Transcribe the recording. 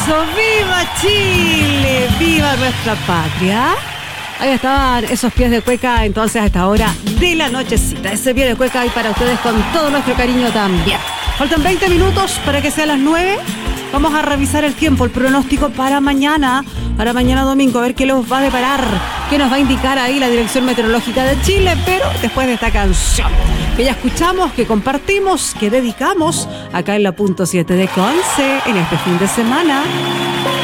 ¡Viva Chile! ¡Viva nuestra patria! Ahí estaban esos pies de cueca, entonces a esta hora de la nochecita. Ese pie de cueca ahí para ustedes con todo nuestro cariño también. Faltan 20 minutos para que sea las 9. Vamos a revisar el tiempo, el pronóstico para mañana domingo, a ver qué nos va a deparar, qué nos va a indicar ahí la Dirección Meteorológica de Chile, pero después de esta canción que ya escuchamos, que compartimos, que dedicamos acá en la punto 7 de Conce en este fin de semana.